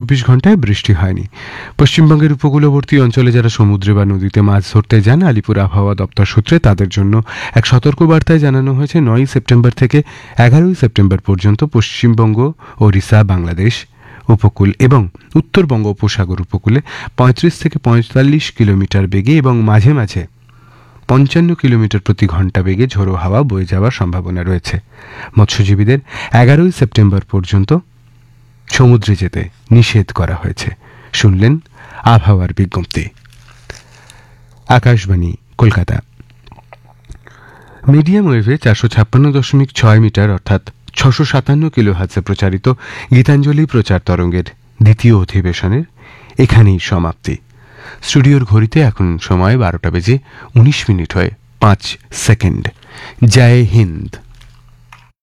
ঘন্টায় বৃষ্টি হয়নি। পশ্চিমবঙ্গের উপকূলবর্তী অঞ্চলে যারা সমুদ্রে বা নদীতে মাছ ধরতে যান, আলিপুর আবহাওয়া দপ্তর সূত্রে তাদের জন্য এক সতর্কবার্তায় জানানো হয়েছে 9 সেপ্টেম্বর থেকে 11 সেপ্টেম্বর পর্যন্ত পশ্চিমবঙ্গ, ওড়িশা, বাংলাদেশ উপকূল এবং উত্তর বঙ্গোপসাগর উপকূলে 35 থেকে 45 কিলোমিটার বেগে এবং মাঝে মাঝে 55 কিলোমিটার প্রতি ঘন্টা বেগে ঝোড়ো হাওয়া বয়ে যাওয়ার সম্ভাবনা রয়েছে। মৎস্যজীবীদের 11 সেপ্টেম্বর পর্যন্ত সমুদ্রে যেতে নিষেধ করা হয়েছে। শুনলেন আবহাওয়ার বিজ্ঞপ্তি। আকাশবাণী কলকাতা। মিডিয়াম ওয়েভে 456.6 মিটার অর্থাৎ 657 কিলোহার্টজে প্রচারিত গীতাঞ্জলি প্রচার তরঙ্গের দ্বিতীয় অধিবেশনের এখানেই সমাপ্তি। স্টুডিওর ঘড়িতে এখন সময় 12টা বেজে 19 মিনিট হয়ে 5 সেকেন্ড। জয় হিন্দ।